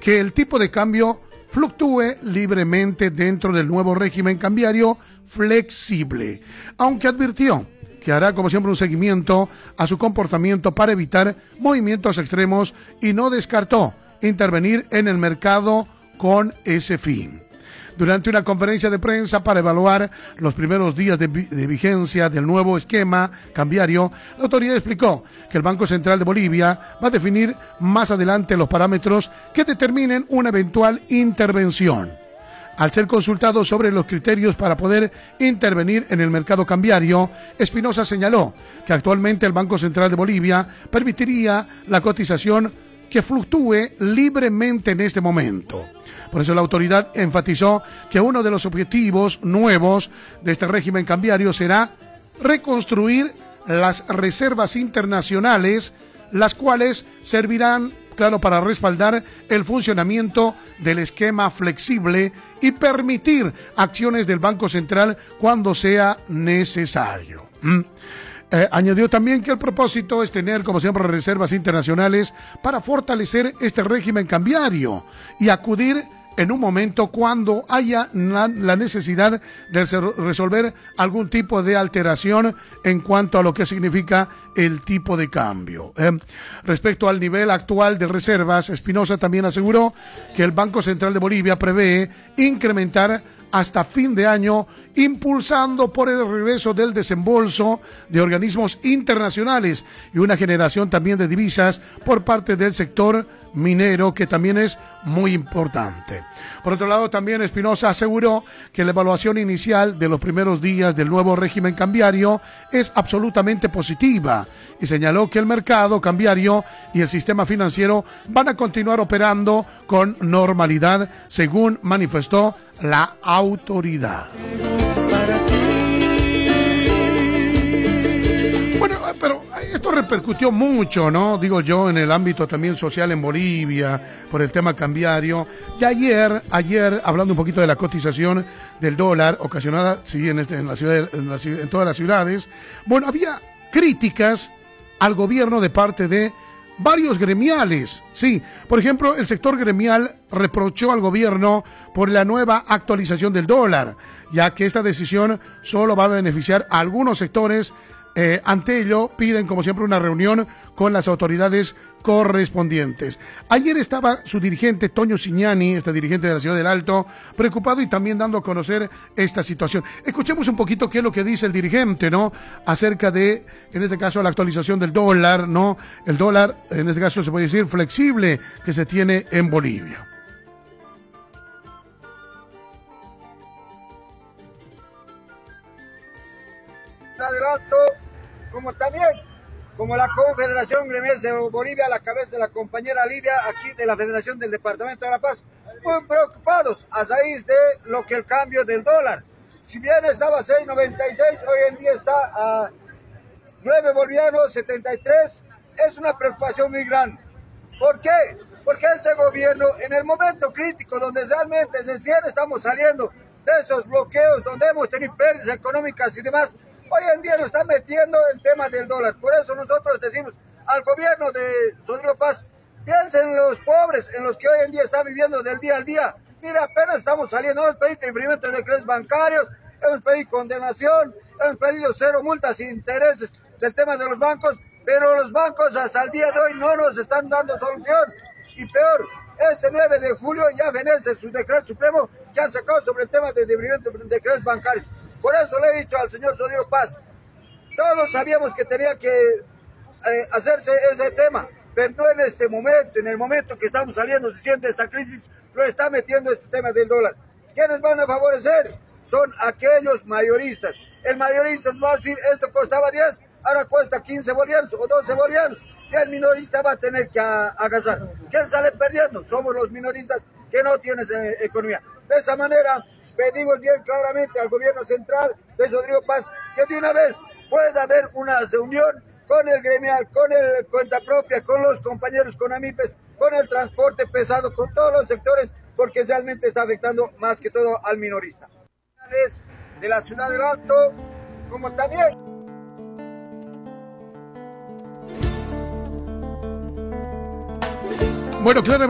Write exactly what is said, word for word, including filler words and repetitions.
que el tipo de cambio fluctúe libremente dentro del nuevo régimen cambiario flexible, aunque advirtió que hará como siempre un seguimiento a su comportamiento para evitar movimientos extremos y no descartó intervenir en el mercado con ese fin. Durante una conferencia de prensa para evaluar los primeros días de, de vigencia del nuevo esquema cambiario, la autoridad explicó que el Banco Central de Bolivia va a definir más adelante los parámetros que determinen una eventual intervención. Al ser consultado sobre los criterios para poder intervenir en el mercado cambiario, Espinosa señaló que actualmente el Banco Central de Bolivia permitiría la cotización que fluctúe libremente en este momento. Por eso la autoridad enfatizó que uno de los objetivos nuevos de este régimen cambiario será reconstruir las reservas internacionales, las cuales servirán, claro, para respaldar el funcionamiento del esquema flexible y permitir acciones del Banco Central cuando sea necesario. ¿Mm? Eh, añadió también que el propósito es tener, como siempre, reservas internacionales para fortalecer este régimen cambiario y acudir en un momento cuando haya la, la necesidad de resolver algún tipo de alteración en cuanto a lo que significa el tipo de cambio. Eh, respecto al nivel actual de reservas, Espinosa también aseguró que el Banco Central de Bolivia prevé incrementar hasta fin de año, impulsando por el regreso del desembolso de organismos internacionales y una generación también de divisas por parte del sector minero, que también es muy importante. Por otro lado, también Espinosa aseguró que la evaluación inicial de los primeros días del nuevo régimen cambiario es absolutamente positiva y señaló que el mercado cambiario y el sistema financiero van a continuar operando con normalidad, según manifestó la autoridad. Bueno, pero esto repercutió mucho, ¿no? Digo yo, en el ámbito también social en Bolivia, por el tema cambiario. Y ayer, ayer, hablando un poquito de la cotización del dólar, ocasionada, sí, en, este, en, la ciudad, en, la, en todas las ciudades, bueno, había críticas al gobierno de parte de varios gremiales, sí. Por ejemplo, el sector gremial reprochó al gobierno por la nueva actualización del dólar, ya que esta decisión solo va a beneficiar a algunos sectores. Eh, ante ello, piden, como siempre, una reunión con las autoridades correspondientes. Ayer estaba su dirigente, Toño Cignani, este dirigente de la Ciudad del Alto, preocupado y también dando a conocer esta situación. Escuchemos un poquito qué es lo que dice el dirigente, ¿no? Acerca de, en este caso, la actualización del dólar, ¿no? El dólar, en este caso se puede decir, flexible, que se tiene en Bolivia. Del Alto, como también como la Confederación Gremial de Bolivia, a la cabeza de la compañera Lidia, aquí de la Federación del Departamento de La Paz, muy preocupados a raíz de lo que el cambio del dólar. Si bien estaba a seis noventa y seis, hoy en día está a nueve bolivianos setenta y tres, es una preocupación muy grande. ¿Por qué? Porque este gobierno, en el momento crítico, donde realmente recién estamos saliendo de esos bloqueos, donde hemos tenido pérdidas económicas y demás, hoy en día nos está metiendo el tema del dólar. Por eso nosotros decimos al gobierno de Rodrigo Paz, piensen en los pobres, en los que hoy en día están viviendo del día al día. Mira, apenas estamos saliendo, hemos pedido cumplimiento de créditos bancarios, hemos pedido condenación, hemos pedido cero multas e intereses del tema de los bancos, pero los bancos hasta el día de hoy no nos están dando solución. Y peor, este nueve de julio ya vence su decreto supremo que han sacado sobre el tema de cumplimiento de créditos bancarios. Por eso le he dicho al señor Rodrigo Paz, todos sabíamos que tenía que eh, hacerse ese tema, pero no en este momento, en el momento que estamos saliendo, se siente esta crisis, lo está metiendo este tema del dólar. ¿Quiénes van a favorecer? Son aquellos mayoristas. El mayorista nos va a decir, esto costaba diez, ahora cuesta quince bolivianos o doce bolivianos, y el minorista va a tener que agasar. ¿Quién sale perdiendo? Somos los minoristas que no tienen eh, economía. De esa manera, pedimos bien claramente al gobierno central de Rodrigo Paz que de una vez pueda haber una reunión con el gremial, con el cuenta propia, con los compañeros con AMIPES, con el transporte pesado, con todos los sectores, porque realmente está afectando más que todo al minorista. De la Ciudad del Alto, como también... Bueno, claro.